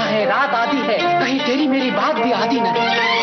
है, रात आधी है, कहीं तेरी मेरी बात भी आधी न रहे।